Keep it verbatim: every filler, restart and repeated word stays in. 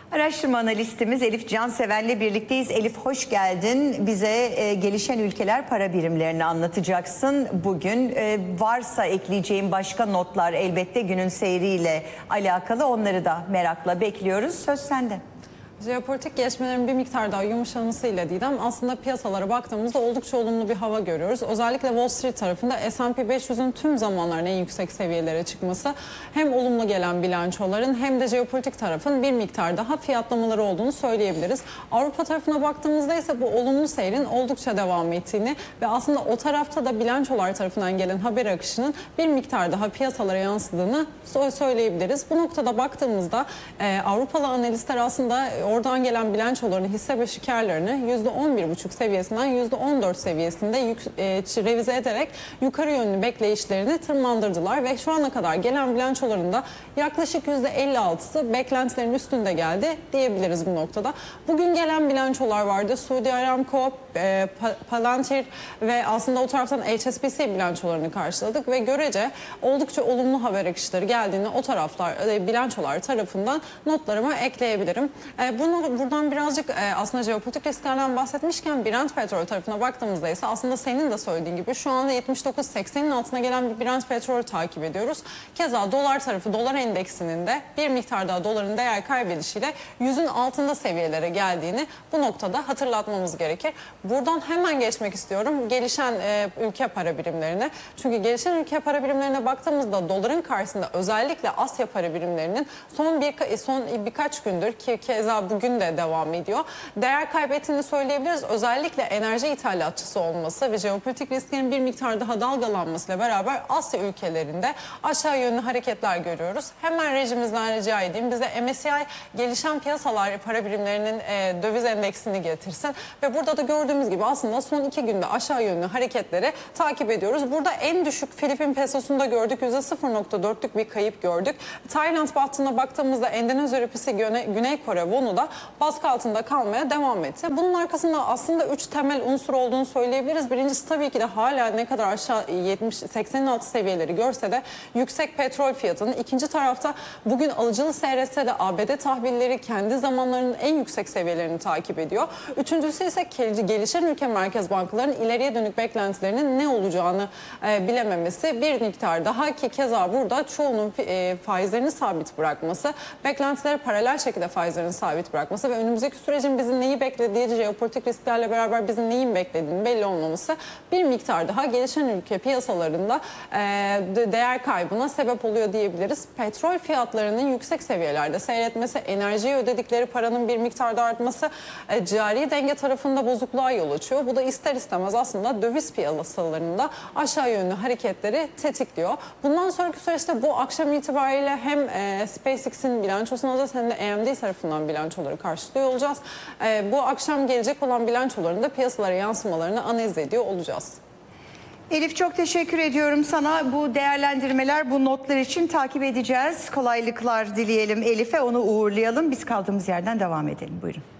Araştırma analistimiz Elif Canseven'le birlikteyiz. Elif, hoş geldin. Bize e, gelişen ülkeler para birimlerini anlatacaksın. Bugün e, varsa ekleyeceğim başka notlar elbette günün seyriyle alakalı, onları da merakla bekliyoruz. Söz sende. Jeopolitik gelişmelerin bir miktar daha yumuşamasıyla Didem, aslında piyasalara baktığımızda oldukça olumlu bir hava görüyoruz. Özellikle Wall Street tarafında S and P beş yüzün tüm zamanların en yüksek seviyelere çıkması hem olumlu gelen bilançoların hem de jeopolitik tarafın bir miktar daha fiyatlamaları olduğunu söyleyebiliriz. Avrupa tarafına baktığımızda ise bu olumlu seyrin oldukça devam ettiğini ve aslında o tarafta da bilançolar tarafından gelen haber akışının bir miktar daha piyasalara yansıdığını söyleyebiliriz. Bu noktada baktığımızda e, Avrupalı analistler aslında oradan gelen bilançolarını, hisse ve şikarlarını yüzde on bir buçuk seviyesinden yüzde on dört seviyesinde yük, e, revize ederek yukarı yönlü bekleyişlerini tırmandırdılar ve şu ana kadar gelen bilançolarında yaklaşık yüzde elli altısı beklentilerin üstünde geldi diyebiliriz bu noktada. Bugün gelen bilançolar vardı. Suudi Aramco, e, Palantir ve aslında o taraftan H S B C bilançolarını karşıladık ve görece oldukça olumlu haber akışları geldiğini o taraflar, e, bilançolar tarafından notlarıma ekleyebilirim. E, Bunu, buradan birazcık e, aslında jeopolitik risklerden bahsetmişken Brent petrol tarafına baktığımızda ise aslında senin de söylediğin gibi şu anda yetmiş dokuz seksenin altına gelen bir Brent petrol takip ediyoruz. Keza dolar tarafı, dolar endeksinin de bir miktar daha doların değer kaybedişiyle yüzün altında seviyelere geldiğini bu noktada hatırlatmamız gerekir. Buradan hemen geçmek istiyorum gelişen e, ülke para birimlerine. Çünkü gelişen ülke para birimlerine baktığımızda doların karşısında özellikle Asya para birimlerinin son bir son birkaç gündür ki keza bugün de devam ediyor, değer kaybettiğini söyleyebiliriz. Özellikle enerji ithalatçısı olması ve jeopolitik risklerin bir miktar daha dalgalanmasıyla beraber Asya ülkelerinde aşağı yönlü hareketler görüyoruz. Hemen rejimizden rica edeyim bize M S C I gelişen piyasalar para birimlerinin e, döviz endeksini getirsin ve burada da gördüğümüz gibi aslında son iki günde aşağı yönlü hareketleri takip ediyoruz. Burada en düşük Filipin pesosunda gördük, yüzde sıfır nokta dörtlük bir kayıp gördük. Tayland bahtına baktığımızda Endonezya rupisi, Güney, Güney Kore wonu da baskı altında kalmaya devam etti. Bunun arkasında aslında üç temel unsur olduğunu söyleyebiliriz. Birincisi tabii ki de hala ne kadar aşağı yetmiş seksenin altı seviyeleri görse de yüksek petrol fiyatının, ikinci tarafta bugün alıcılı seyretse de A B D tahvilleri kendi zamanlarının en yüksek seviyelerini takip ediyor. Üçüncüsü ise gelişen ülke merkez bankalarının ileriye dönük beklentilerinin ne olacağını e, bilememesi, bir miktar daha ki keza burada çoğunun e, faizlerini sabit bırakması, beklentileri paralel şekilde faizlerini sabit bırakması ve önümüzdeki sürecin bizim neyi beklediği, jeopolitik risklerle beraber bizim neyin beklediğini belli olmaması bir miktar daha gelişen ülke piyasalarında e, değer kaybına sebep oluyor diyebiliriz. Petrol fiyatlarının yüksek seviyelerde seyretmesi, enerjiye ödedikleri paranın bir miktarda artması e, cari denge tarafında bozukluğa yol açıyor. Bu da ister istemez aslında döviz piyasalarında aşağı yönlü hareketleri tetikliyor. Bundan sonraki süreçte bu akşam itibariyle hem e, SpaceX'in bilançosunu alacağız hem de A M D tarafından bilançoları karşılıyor olacağız. Ee, bu akşam gelecek olan bilançoların da piyasalara yansımalarını analiz ediyor olacağız. Elif, çok teşekkür ediyorum sana. Bu değerlendirmeler, bu notlar için takip edeceğiz. Kolaylıklar dileyelim Elif'e, onu uğurlayalım. Biz kaldığımız yerden devam edelim. Buyurun.